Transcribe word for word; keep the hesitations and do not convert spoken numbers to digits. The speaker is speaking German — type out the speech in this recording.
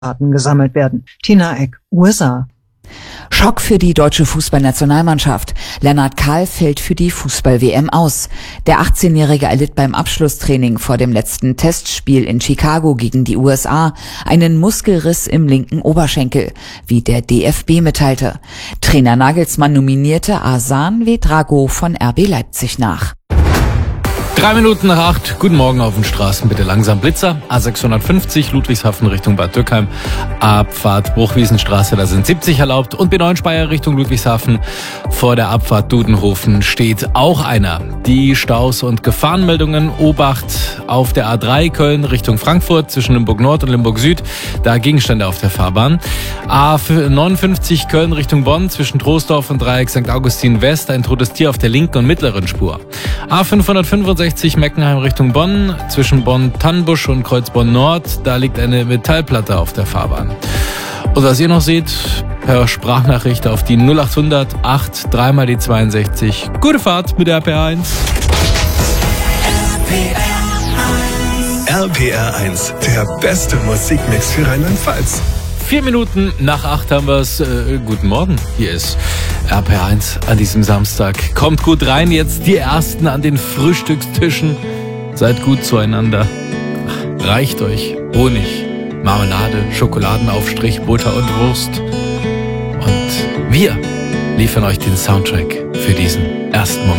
Daten gesammelt werden. Tina Eck, U S A. Schock für die deutsche Fußballnationalmannschaft. Lennart Kahl fällt für die Fußball-W M aus. Der achtzehnjährige erlitt beim Abschlusstraining vor dem letzten Testspiel in Chicago gegen die U S A einen Muskelriss im linken Oberschenkel, wie der D F B mitteilte. Trainer Nagelsmann nominierte Arslan Ouedraogo von R B Leipzig nach. Drei Minuten nach acht. Guten Morgen auf den Straßen. Bitte langsam Blitzer. A sechshundertfünfzig Ludwigshafen Richtung Bad Dürkheim. Abfahrt Bruchwiesenstraße, da sind siebzig erlaubt. Und B neun Speyer Richtung Ludwigshafen. Vor der Abfahrt Dudenhofen steht auch einer. Die Staus und Gefahrenmeldungen. Obacht auf der A drei Köln Richtung Frankfurt zwischen Limburg Nord und Limburg Süd. Da Gegenstände auf der Fahrbahn. A neunundfünfzig Köln Richtung Bonn zwischen Troisdorf und Dreieck Sankt Augustin West. Ein totes Tier auf der linken und mittleren Spur. A fünfhundertfünfundsechzig Meckenheim Richtung Bonn, zwischen Bonn-Tannbusch und Kreuzbonn Nord, da liegt eine Metallplatte auf der Fahrbahn. Und was ihr noch seht, per Sprachnachricht auf die null achthundert acht dreimal die zweiundsechzig. Gute Fahrt mit R P R eins. R P R eins, der beste Musikmix für Rheinland-Pfalz. Vier Minuten nach acht haben wir es. Äh, guten Morgen, hier ist R P R eins an diesem Samstag. Kommt gut rein, jetzt die Ersten an den Frühstückstischen. Seid gut zueinander. Ach, reicht euch Honig, Marmelade, Schokoladenaufstrich, Butter und Wurst. Und wir liefern euch den Soundtrack für diesen ersten Moment.